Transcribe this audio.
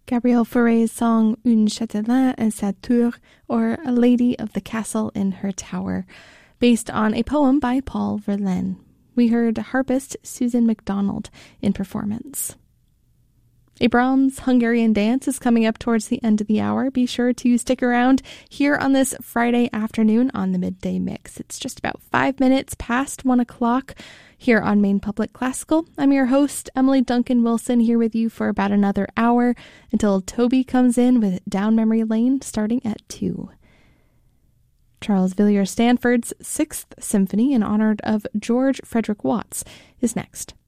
Gabrielle Fauré's song Un Châtelain en sa tour, or A Lady of the Castle in Her Tower, based on a poem by Paul Verlaine. We heard harpist Susan MacDonald in performance. A Brahms Hungarian dance is coming up towards the end of the hour. Be sure to stick around here on this Friday afternoon on the Midday Mix. It's just about 5 minutes past 1 o'clock here on Maine Public Classical. I'm your host, Emily Duncan Wilson, here with you for about another hour until Toby comes in with Down Memory Lane starting at 2. Charles Villiers Stanford's 6th Symphony in honor of George Frederick Watts is next.